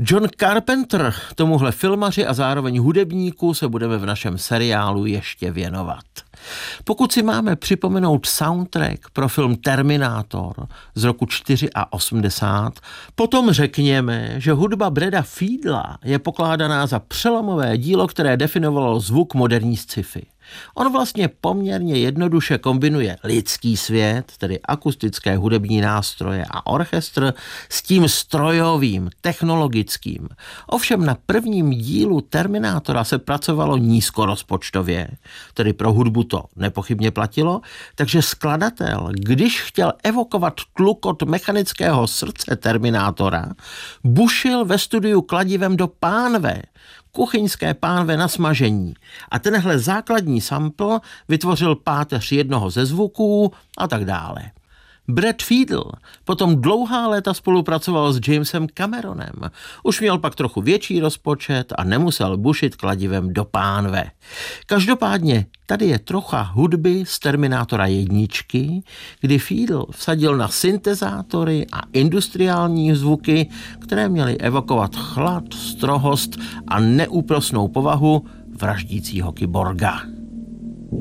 John Carpenter, tomuhle filmaři a zároveň hudebníku se budeme v našem seriálu ještě věnovat. Pokud si máme připomenout soundtrack pro film Terminátor z roku 84, potom řekněme, že hudba Brada Fiedla je pokládaná za přelomové dílo, které definovalo zvuk moderní sci-fi. On vlastně poměrně jednoduše kombinuje lidský svět, tedy akustické hudební nástroje a orchestr, s tím strojovým, technologickým. Ovšem na prvním dílu Terminátora se pracovalo nízkorozpočtově, tedy pro hudbu to nepochybně platilo, takže skladatel, když chtěl evokovat tlukot mechanického srdce Terminátora, bušil ve studiu kladivem do pánve, kuchyňské pánve na smažení. A tenhle základní sample vytvořil páteř jednoho ze zvuků a tak dále. Brad Fiedl potom dlouhá léta spolupracoval s Jamesem Cameronem. Už měl pak trochu větší rozpočet a nemusel bušit kladivem do pánve. Každopádně tady je trocha hudby z Terminátora 1, kdy Fiedl vsadil na syntezátory a industriální zvuky, které měly evokovat chlad, strohost a neúprosnou povahu vraždícího kyborga.